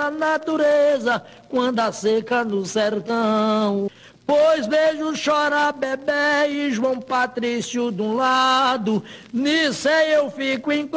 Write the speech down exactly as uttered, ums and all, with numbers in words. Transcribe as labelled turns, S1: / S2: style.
S1: a natureza quando a seca no sertão. Pois vejo chorar Bebé e João Patrício de um lado, nisso aí eu fico